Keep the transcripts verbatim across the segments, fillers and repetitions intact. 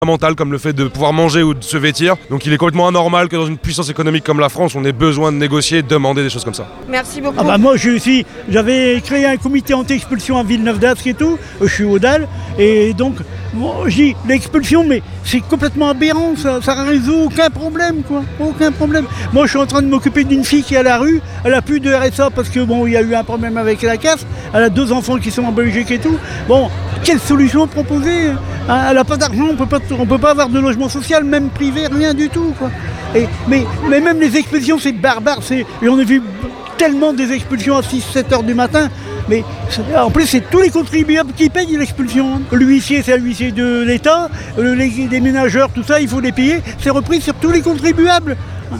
fondamentales comme le fait de pouvoir manger ou de se vêtir. Donc il est complètement anormal que dans une puissance économique comme la France, on ait besoin de négocier, de demander des choses comme ça. Merci beaucoup. Ah bah moi je suis, j'avais créé un comité anti-expulsion à Villeneuve-d'Ascq et tout, je suis au D A L, et donc moi, je dis l'expulsion, mais c'est complètement aberrant, ça, ça résout aucun problème quoi, aucun problème. Moi je suis en train de m'occuper d'une fille qui est à la rue, elle a plus de R S A parce que bon il y a eu un problème avec la casse, elle a deux enfants qui sont en Belgique et tout. Bon, quelle solution proposer? Elle n'a pas d'argent, on peut pas, on peut pas avoir de logement social, même privé, rien du tout quoi. Et, mais, mais même les expulsions c'est barbare, c'est, et on a vu tellement des expulsions à six sept heures du matin. Mais en plus, c'est tous les contribuables qui payent l'expulsion. L'huissier, c'est l'huissier de l'État, les déménageurs, tout ça, il faut les payer. C'est repris sur tous les contribuables.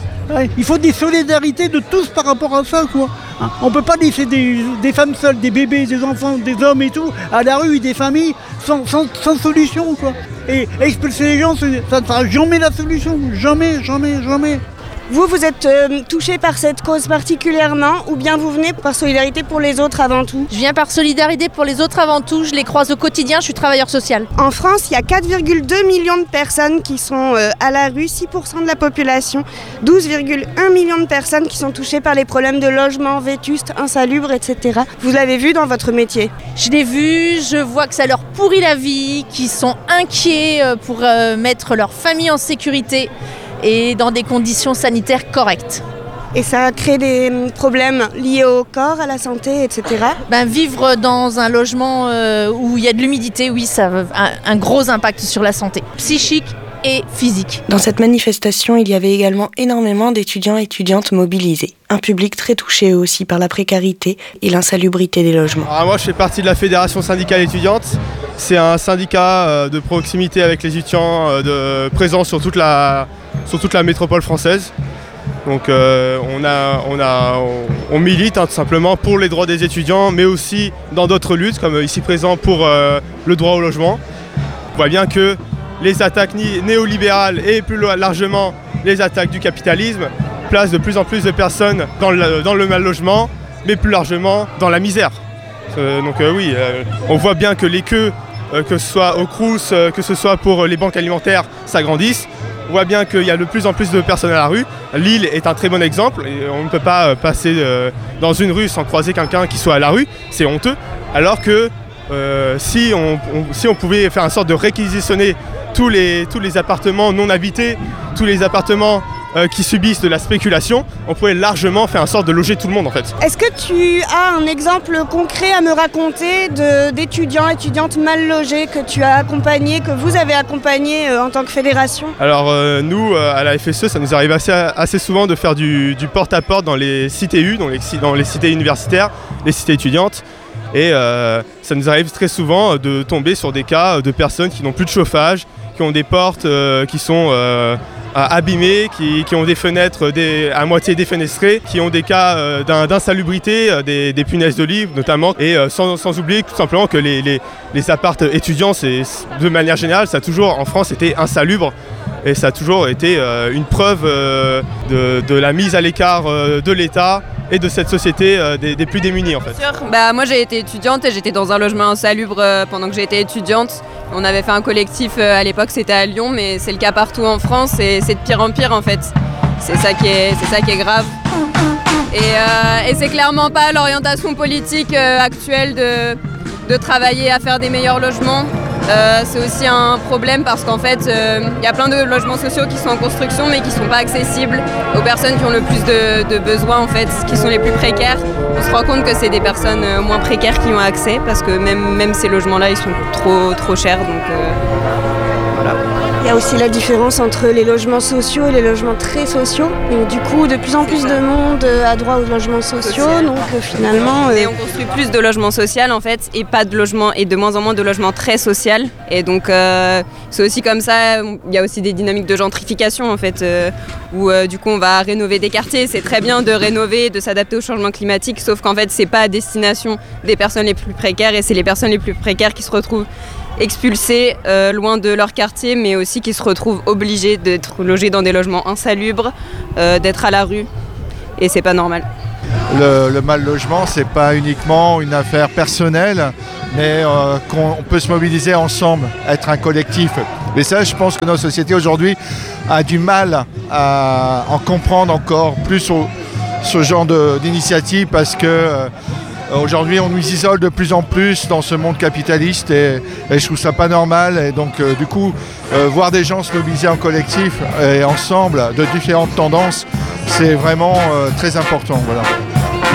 Il faut des solidarités de tous par rapport à ça, quoi. On ne peut pas laisser des, des femmes seules, des bébés, des enfants, des hommes et tout, à la rue, des familles, sans, sans, sans solution, quoi. Et expulser les gens, ça ne sera jamais la solution. Jamais, jamais, jamais. Vous, vous êtes euh, touché par cette cause particulièrement ou bien vous venez par solidarité pour les autres avant tout? Je viens par solidarité pour les autres avant tout, je les croise au quotidien, je suis travailleur social. En France, il y a quatre virgule deux millions de personnes qui sont euh, à la rue, six pour cent de la population, douze virgule un millions de personnes qui sont touchées par les problèmes de logement, vétustes, insalubres, et cetera. Vous l'avez vu dans votre métier? Je l'ai vu, je vois que ça leur pourrit la vie, qu'ils sont inquiets pour euh, mettre leur famille en sécurité et dans des conditions sanitaires correctes. Et ça crée des problèmes liés au corps, à la santé, et cetera. Ben, vivre dans un logement euh, où il y a de l'humidité, oui, ça a un, un gros impact sur la santé psychique et physique. Dans cette manifestation, il y avait également énormément d'étudiants et étudiantes mobilisés. Un public très touché aussi par la précarité et l'insalubrité des logements. Alors moi, je fais partie de la Fédération syndicale étudiante. C'est un syndicat de proximité avec les étudiants de, présents sur toute la, sur toute la métropole française. Donc euh, on, a, on, a, on, on milite hein, tout simplement pour les droits des étudiants, mais aussi dans d'autres luttes, comme ici présent pour euh, le droit au logement. On voit bien que les attaques néolibérales et plus largement les attaques du capitalisme placent de plus en plus de personnes dans le, dans le mal logement, mais plus largement dans la misère. Euh, donc euh, oui, euh, on voit bien que les queues, euh, que ce soit au Crous, euh, que ce soit pour les banques alimentaires, s'agrandissent. On voit bien qu'il y a de plus en plus de personnes à la rue. Lille est un très bon exemple. Et on ne peut pas passer euh, dans une rue sans croiser quelqu'un qui soit à la rue. C'est honteux. Alors que euh, si, on, on, si on pouvait faire en sorte de réquisitionner tous les, tous les appartements non habités, tous les appartements euh, qui subissent de la spéculation, on pourrait largement faire en sorte de loger tout le monde en fait. Est-ce que tu as un exemple concret à me raconter de, d'étudiants, étudiantes mal logés que tu as accompagnés, que vous avez accompagnés euh, en tant que fédération? Alors euh, nous, euh, à la F S E, ça nous arrive assez, assez souvent de faire du, du porte-à-porte dans les C T U, dans les, dans les cités universitaires, les cités étudiantes. Et euh, ça nous arrive très souvent de tomber sur des cas de personnes qui n'ont plus de chauffage, qui ont des portes euh, qui sont euh, abîmées, qui, qui ont des fenêtres des, à moitié défenestrées, qui ont des cas euh, d'un, d'insalubrité, euh, des, des punaises de lit notamment. Et euh, sans, sans oublier tout simplement que les, les, les apparts étudiants, c'est, de manière générale, ça a toujours en France été insalubre. Et ça a toujours été euh, une preuve euh, de, de la mise à l'écart euh, de l'État et de cette société euh, des, des plus démunis en fait. Bah, moi j'ai été étudiante et j'étais dans un logement insalubre euh, pendant que j'étais étudiante. On avait fait un collectif euh, à l'époque, c'était à Lyon, mais c'est le cas partout en France et c'est de pire en pire en fait. C'est ça qui est, c'est ça qui est grave. Et, euh, et c'est clairement pas l'orientation politique euh, actuelle de, de travailler à faire des meilleurs logements. Euh, c'est aussi un problème parce qu'en fait, il euh, y a plein de logements sociaux qui sont en construction mais qui ne sont pas accessibles aux personnes qui ont le plus de, de besoins, en fait, qui sont les plus précaires. On se rend compte que c'est des personnes euh, moins précaires qui ont accès parce que même, même ces logements-là, ils sont trop, trop chers. Donc, euh, voilà. Il y a aussi la différence entre les logements sociaux et les logements très sociaux. Et du coup, de plus en plus de monde a droit aux logements sociaux. Social. Donc euh, finalement, euh... et on construit plus de logements sociaux en fait, et pas de logements et de moins en moins de logements très sociaux. Et donc euh, c'est aussi comme ça. Il y a aussi des dynamiques de gentrification en fait, euh, où euh, du coup on va rénover des quartiers. C'est très bien de rénover, de s'adapter au changement climatique, sauf qu'en fait c'est pas à destination des personnes les plus précaires, et c'est les personnes les plus précaires qui se retrouvent expulsés euh, loin de leur quartier, mais aussi qui se retrouvent obligés d'être logés dans des logements insalubres, euh, d'être à la rue, et c'est pas normal. le, le mal logement, c'est pas uniquement une affaire personnelle, mais euh, qu'on peut se mobiliser ensemble, être un collectif. Mais ça, je pense que notre société aujourd'hui a du mal à en comprendre encore plus au, ce genre de, d'initiative parce que euh, aujourd'hui on nous isole de plus en plus dans ce monde capitaliste et, et je trouve ça pas normal. Et donc euh, du coup, euh, voir des gens se mobiliser en collectif et ensemble de différentes tendances, c'est vraiment euh, très important. Voilà.